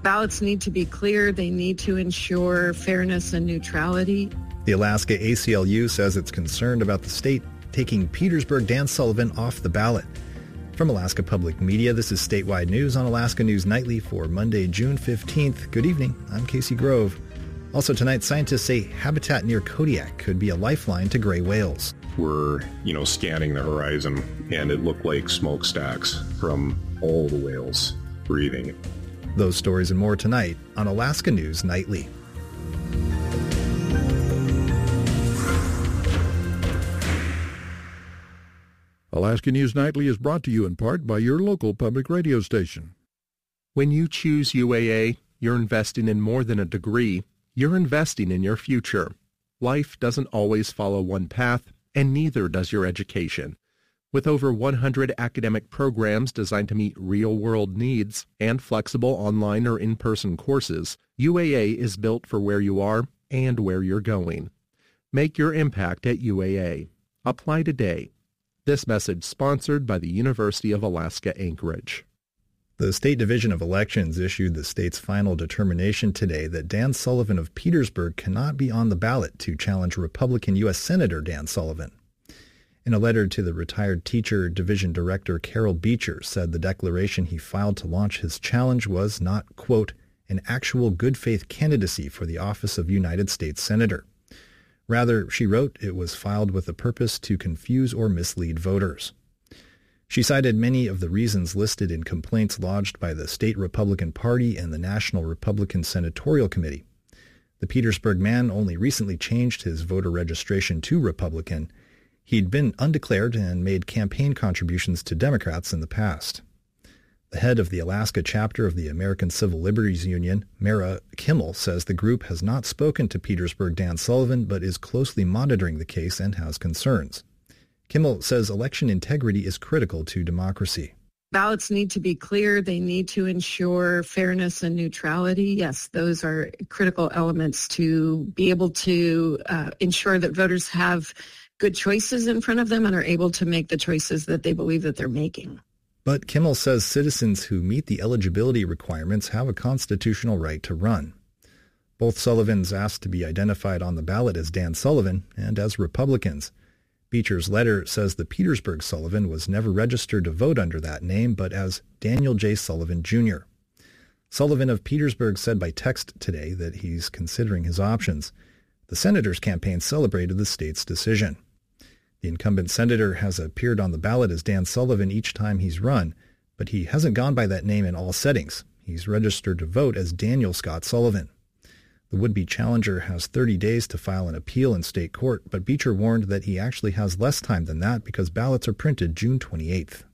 Ballots need to be clear. They need to ensure fairness and neutrality. The Alaska ACLU says it's concerned about the state taking Petersburg Dan Sullivan off the ballot. From Alaska Public Media, this is Statewide News on Alaska News Nightly for Monday, June 15th. Good evening. I'm Casey Grove. Also tonight, scientists say habitat near Kodiak could be a lifeline to gray whales. We're, scanning the horizon, and it looked like smokestacks from all the whales breathing. Those stories and more tonight on Alaska News Nightly. Alaska News Nightly is brought to you in part by your local public radio station. When you choose UAA, you're investing in more than a degree. You're investing in your future. Life doesn't always follow one path, and neither does your education. With over 100 academic programs designed to meet real-world needs and flexible online or in-person courses, UAA is built for where you are and where you're going. Make your impact at UAA. Apply today. This message sponsored by the University of Alaska Anchorage. The State Division of Elections issued the state's final determination today that Dan Sullivan of Petersburg cannot be on the ballot to challenge Republican U.S. Senator Dan Sullivan. In a letter to the retired teacher, Division Director Carol Beecher said the declaration he filed to launch his challenge was not, quote, an actual good faith candidacy for the office of United States Senator. Rather, she wrote, it was filed with the purpose to confuse or mislead voters. She cited many of the reasons listed in complaints lodged by the State Republican Party and the National Republican Senatorial Committee. The Petersburg man only recently changed his voter registration to Republican. He'd been undeclared and made campaign contributions to Democrats in the past. The head of the Alaska chapter of the American Civil Liberties Union, Mara Kimmel, says the group has not spoken to Petersburg Dan Sullivan but is closely monitoring the case and has concerns. Kimmel says election integrity is critical to democracy. Ballots need to be clear. They need to ensure fairness and neutrality. Yes, those are critical elements to be able to ensure that voters have good choices in front of them and are able to make the choices that they believe that they're making. But Kimmel says citizens who meet the eligibility requirements have a constitutional right to run. Both Sullivans asked to be identified on the ballot as Dan Sullivan and as Republicans. Beecher's letter says the Petersburg Sullivan was never registered to vote under that name, but as Daniel J. Sullivan, Jr. Sullivan of Petersburg said by text today that he's considering his options. The senator's campaign celebrated the state's decision. The incumbent senator has appeared on the ballot as Dan Sullivan each time he's run, but he hasn't gone by that name in all settings. He's registered to vote as Daniel Scott Sullivan. The would-be challenger has 30 days to file an appeal in state court, but Beecher warned that he actually has less time than that because ballots are printed June 28th.